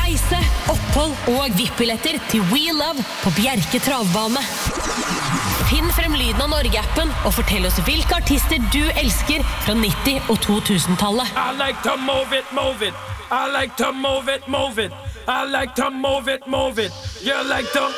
reise, opphold og VIP-billetter til We Love på Bjerke travbane. Finn frem lyden av Norge-appen og fortell oss hvilke artister du elsker fra 90- og 2000-tallet. I like to move it, move it. I like to move it, move it. I like to move it, move it. You like to